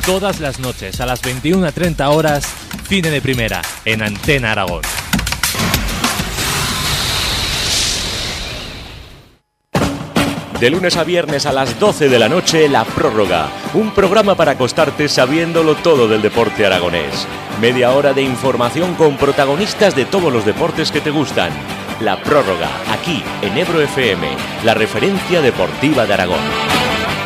todas las noches a las 21:30 horas, Cine de Primera, en Antena Aragón. De lunes a viernes a las 12 de la noche, La Prórroga, un programa para acostarte sabiéndolo todo del deporte aragonés. Media hora de información con protagonistas de todos los deportes que te gustan. La Prórroga, aquí en Ebro FM, la referencia deportiva de Aragón.